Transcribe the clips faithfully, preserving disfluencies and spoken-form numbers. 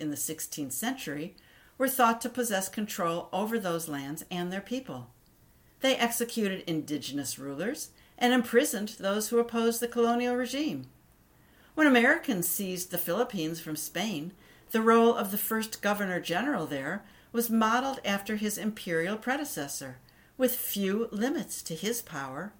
in the sixteenth century were thought to possess control over those lands and their people. They executed indigenous rulers and imprisoned those who opposed the colonial regime. When Americans seized the Philippines from Spain, the role of the first governor-general there was modeled after his imperial predecessor, with few limits to his power.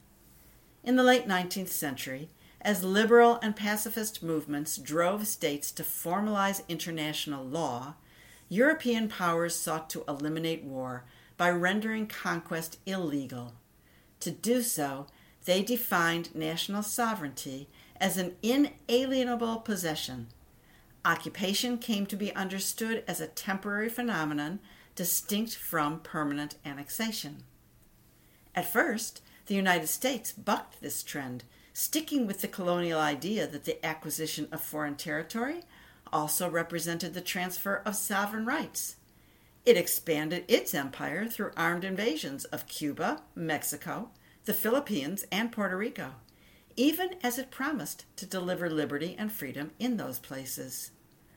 In the late nineteenth century, as liberal and pacifist movements drove states to formalize international law, European powers sought to eliminate war by rendering conquest illegal. To do so, they defined national sovereignty as an inalienable possession. Occupation came to be understood as a temporary phenomenon distinct from permanent annexation. At first, the United States bucked this trend, sticking with the colonial idea that the acquisition of foreign territory also represented the transfer of sovereign rights. It expanded its empire through armed invasions of Cuba, Mexico, the Philippines, and Puerto Rico, even as it promised to deliver liberty and freedom in those places.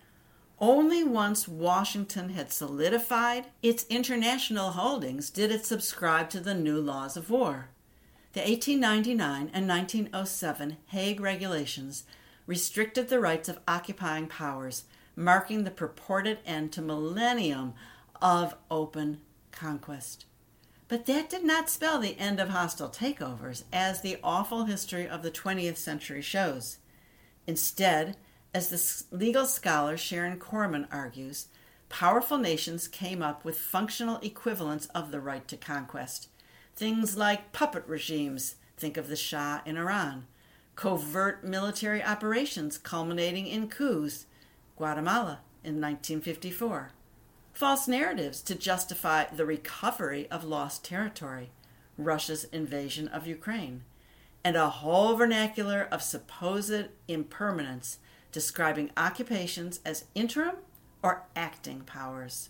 Only once Washington had solidified its international holdings did it subscribe to the new laws of war. The eighteen ninety-nine and nineteen oh seven Hague Regulations restricted the rights of occupying powers, marking the purported end to millennium of open conquest. But that did not spell the end of hostile takeovers, as the awful history of the twentieth century shows. Instead, as the legal scholar Sharon Corman argues, powerful nations came up with functional equivalents of the right to conquest. Things like puppet regimes, think of the Shah in Iran, covert military operations culminating in coups, Guatemala in nineteen fifty-four, false narratives to justify the recovery of lost territory, Russia's invasion of Ukraine, and a whole vernacular of supposed impermanence describing occupations as interim or acting powers.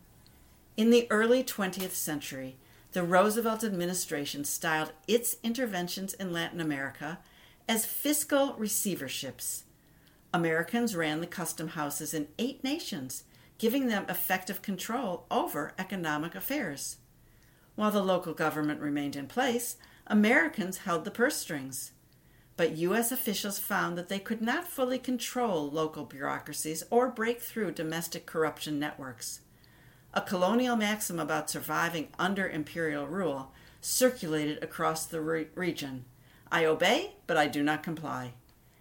In the early twentieth century, the Roosevelt administration styled its interventions in Latin America as fiscal receiverships. Americans ran the custom houses in eight nations, giving them effective control over economic affairs. While the local government remained in place, Americans held the purse strings. But U S officials found that they could not fully control local bureaucracies or break through domestic corruption networks. A colonial maxim about surviving under imperial rule circulated across the re- region. I obey, but I do not comply.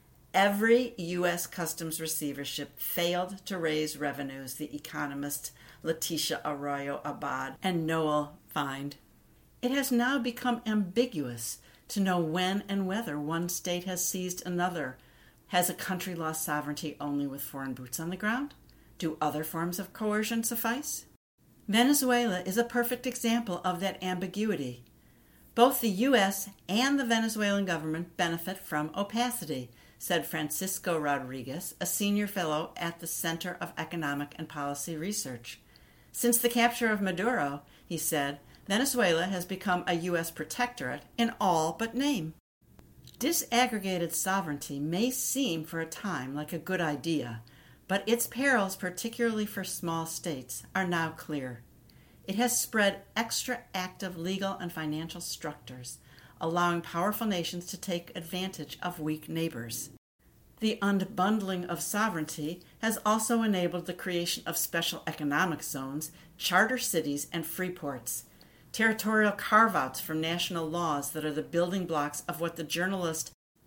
Every U S customs receivership failed to raise revenues, the economists Leticia Arroyo Abad and Noel find. It has now become ambiguous to know when and whether one state has seized another. Has a country lost sovereignty only with foreign boots on the ground? Do other forms of coercion suffice? Venezuela is a perfect example of that ambiguity. Both the U S and the Venezuelan government benefit from opacity, said Francisco Rodriguez, a senior fellow at the Center of Economic and Policy Research. Since the capture of Maduro, he said, Venezuela has become a U S protectorate in all but name. Disaggregated sovereignty may seem for a time like a good idea, but its perils, particularly for small states, are now clear. It has spread extra active legal and financial structures, allowing powerful nations to take advantage of weak neighbors. The unbundling of sovereignty has also enabled the creation of special economic zones, charter cities, and free ports, territorial carve-outs from national laws that are the building blocks of what the journalist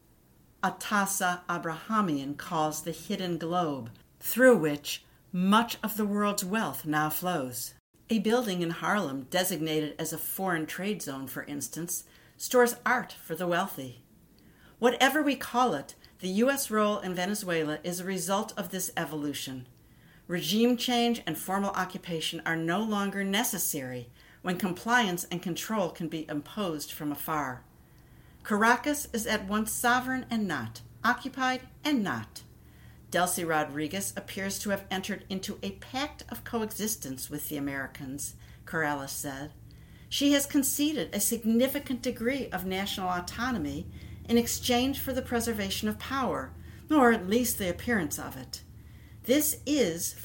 Atassa Abrahamian calls the hidden globe, through which much of the world's wealth now flows. A building in Harlem designated as a foreign trade zone, for instance, stores art for the wealthy. Whatever we call it, the U S role in Venezuela is a result of this evolution. Regime change and formal occupation are no longer necessary when compliance and control can be imposed from afar. Caracas is at once sovereign and not, occupied and not. Delcy Rodriguez appears to have entered into a pact of coexistence with the Americans, Corrales said. She has conceded a significant degree of national autonomy in exchange for the preservation of power, or at least the appearance of it. This is